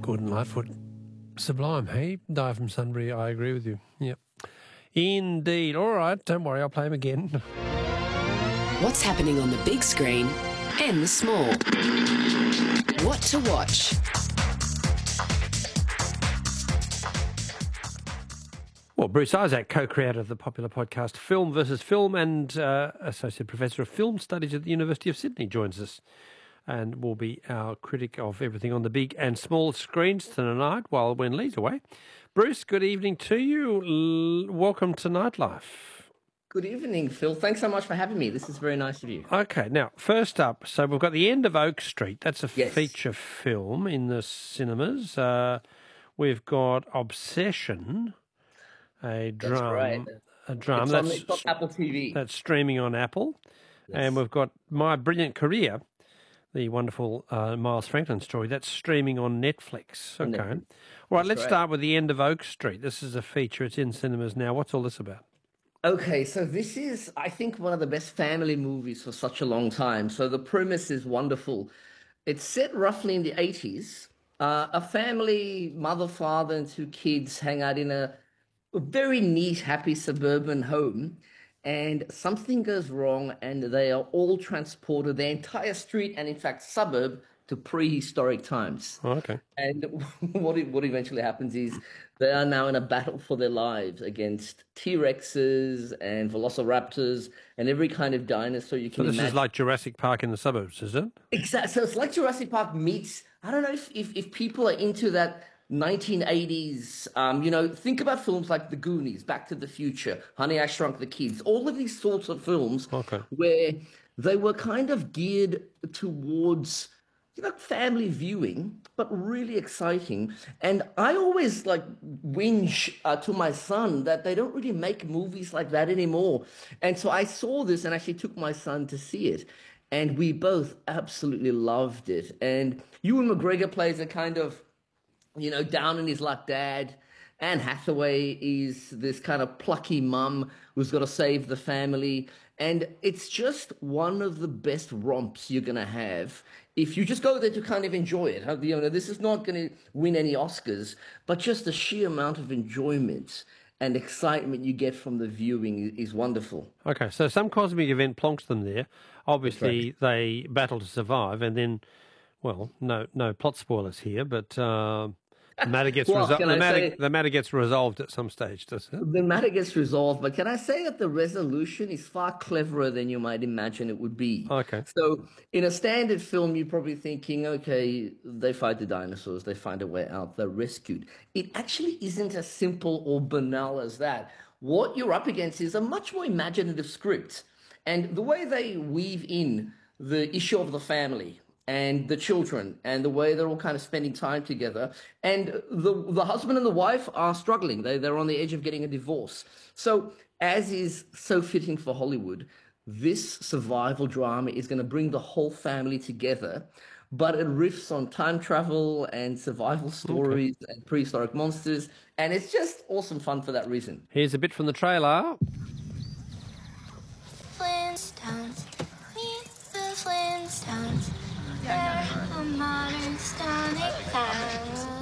Gordon Lightfoot. Sublime, hey? Die from Sunbury, I agree with you. Yep. Indeed. All right, don't worry, I'll play him again. What's happening on the big screen and the small? What to watch? Well, Bruce Isaac, co-creator of the popular podcast Film versus Film and Associate Professor of Film Studies at the University of Sydney, joins us and will be our critic of everything on the big and small screens tonight while when Lee's away. Bruce, good evening to you. Welcome to Nightlife. Good evening, Phil. Thanks so much for having me. This is very nice of you. Okay, now, first up, so we've got The End of Oak Street. That's a Yes. feature film in the cinemas. We've got Obsession, a drum. It's on Apple TV. That's streaming on Apple. Yes. And we've got My Brilliant Career, the wonderful Miles Franklin story. That's streaming on Netflix. Okay. Netflix. All right, let's right. start with The End of Oak Street. This is a feature. It's in cinemas now. What's all this about? Okay, so this is, I think, one of the best family movies for such a long time. So the premise is wonderful. It's set roughly in the 80s. A family, mother, father, and two kids hang out in a very neat, happy suburban home. And something goes wrong, and they are all transported, the entire street and, in fact, suburb, to prehistoric times. Oh, okay. And what eventually happens is they are now in a battle for their lives against T-Rexes and Velociraptors and every kind of dinosaur you can So this imagine. is like Jurassic Park in the suburbs, is it? Exactly. So it's like Jurassic Park meets, I don't know if people are into that 1980s, think about films like The Goonies, Back to the Future, Honey, I Shrunk the Kids, all of these sorts of films where they were kind of geared towards family viewing, but really exciting. And I always whinge to my son that they don't really make movies like that anymore. And so I saw this and actually took my son to see it. And we both absolutely loved it. And Ewan McGregor plays a kind of, down in his luck dad. Anne Hathaway is this kind of plucky mum who's got to save the family. And it's just one of the best romps you're going to have if you just go there to kind of enjoy it. This is not going to win any Oscars, but just the sheer amount of enjoyment and excitement you get from the viewing is wonderful. Okay, so some cosmic event plonks them there. Obviously, they battle to survive, and then, well, no plot spoilers here, but the matter gets the matter gets resolved at some stage, does it? The matter gets resolved, but can I say that the resolution is far cleverer than you might imagine it would be? Okay. So in a standard film, you're probably thinking, okay, they fight the dinosaurs, they find a way out, they're rescued. It actually isn't as simple or banal as that. What you're up against is a much more imaginative script. And the way they weave in the issue of the family and the children and the way they're all kind of spending time together. And the husband and the wife are struggling. They're on the edge of getting a divorce. So as is so fitting for Hollywood, this survival drama is going to bring the whole family together, but it riffs on time travel and survival stories and prehistoric monsters. And it's just awesome fun for that reason. Here's a bit from the trailer. Flintstones, meet the Flintstones. They're a modern stunning town.